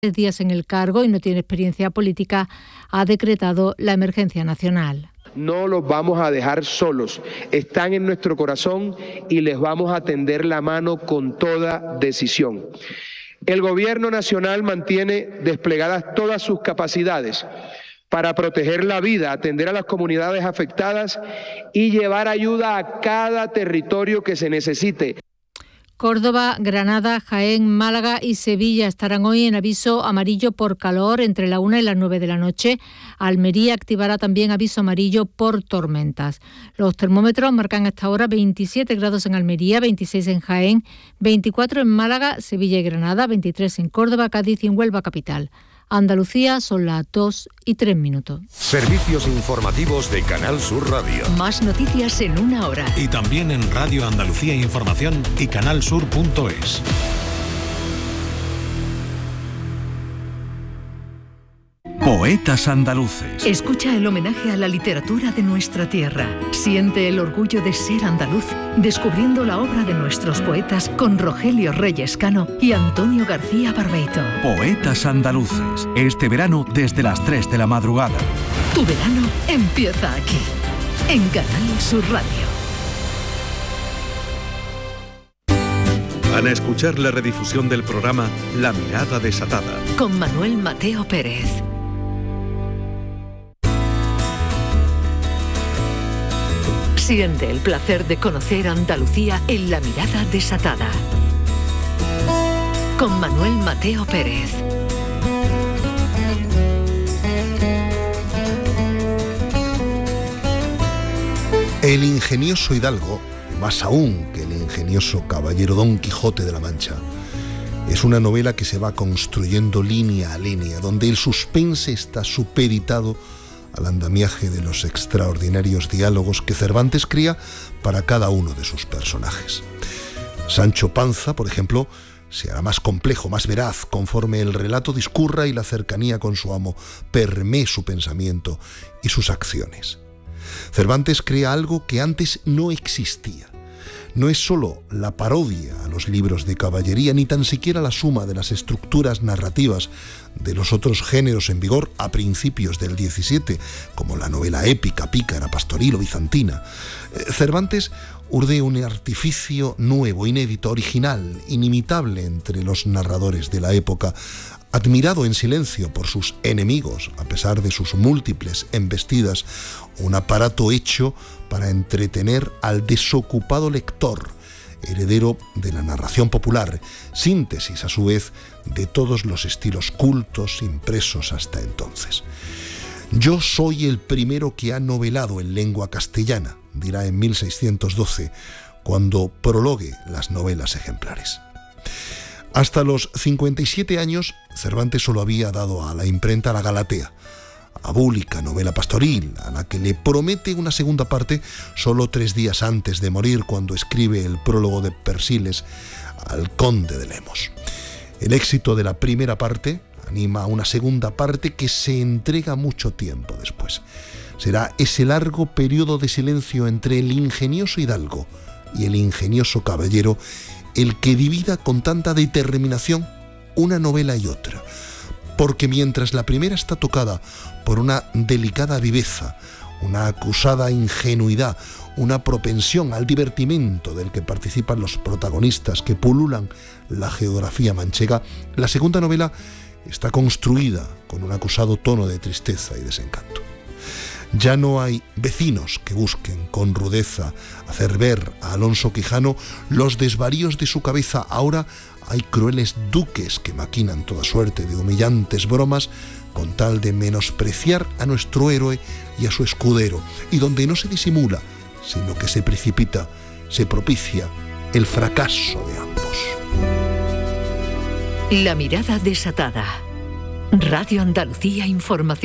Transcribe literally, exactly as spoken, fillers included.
días en el cargo y no tiene experiencia política, ha decretado la emergencia nacional. No los vamos a dejar solos, están en nuestro corazón y les vamos a tender la mano con toda decisión. El Gobierno Nacional mantiene desplegadas todas sus capacidades para proteger la vida, atender a las comunidades afectadas y llevar ayuda a cada territorio que se necesite. Córdoba, Granada, Jaén, Málaga y Sevilla estarán hoy en aviso amarillo por calor entre la una y las nueve de la noche. Almería activará también aviso amarillo por tormentas. Los termómetros marcan hasta ahora veintisiete grados en Almería, veintiséis en Jaén, veinticuatro en Málaga, Sevilla y Granada, veintitrés en Córdoba, Cádiz y en Huelva capital. Andalucía son las dos y tres minutos. Servicios informativos de Canal Sur Radio. Más noticias en una hora. Y también en Radio Andalucía Información y canal sur punto es. Poetas andaluces. Escucha el homenaje a la literatura de nuestra tierra. Siente el orgullo de ser andaluz, descubriendo la obra de nuestros poetas con Rogelio Reyes Cano y Antonio García Barbeito. Poetas andaluces. Este verano desde las tres de la madrugada. Tu verano empieza aquí, en Canal Sur Radio. Van a escuchar la redifusión del programa La Mirada Desatada. Con Manuel Mateo Pérez. Siente el placer de conocer Andalucía en La Mirada Desatada. Con Manuel Mateo Pérez. El ingenioso Hidalgo, más aún que el ingenioso caballero Don Quijote de la Mancha, es una novela que se va construyendo línea a línea, donde el suspense está supeditado al andamiaje de los extraordinarios diálogos que Cervantes cría para cada uno de sus personajes. Sancho Panza, por ejemplo, se hará más complejo, más veraz, conforme el relato discurra y la cercanía con su amo permee su pensamiento y sus acciones. Cervantes crea algo que antes no existía. No es sólo la parodia a los libros de caballería, ni tan siquiera la suma de las estructuras narrativas de los otros géneros en vigor a principios del diecisiete, como la novela épica, pícara, pastoril o bizantina. Cervantes urde un artificio nuevo, inédito, original, inimitable entre los narradores de la época, admirado en silencio por sus enemigos, a pesar de sus múltiples embestidas, un aparato hecho para entretener al desocupado lector, heredero de la narración popular, síntesis a su vez de todos los estilos cultos impresos hasta entonces. Yo soy el primero que ha novelado en lengua castellana, dirá en mil seiscientos doce, cuando prologue las novelas ejemplares. Hasta los cincuenta y siete años, Cervantes solo había dado a la imprenta La Galatea, abúlica novela pastoril, a la que le promete una segunda parte solo tres días antes de morir, cuando escribe el prólogo de Persiles al conde de Lemos. El éxito de la primera parte anima a una segunda parte que se entrega mucho tiempo después. Será ese largo periodo de silencio entre el ingenioso hidalgo y el ingenioso caballero el que divida con tanta determinación una novela y otra, porque mientras la primera está tocada por una delicada viveza, una acusada ingenuidad, una propensión al divertimento del que participan los protagonistas que pululan la geografía manchega, la segunda novela está construida con un acusado tono de tristeza y desencanto. Ya no hay vecinos que busquen con rudeza hacer ver a Alonso Quijano los desvaríos de su cabeza. Ahora hay crueles duques que maquinan toda suerte de humillantes bromas con tal de menospreciar a nuestro héroe y a su escudero, y donde no se disimula, sino que se precipita, se propicia el fracaso de ambos. La Mirada Desatada. Radio Andalucía Información.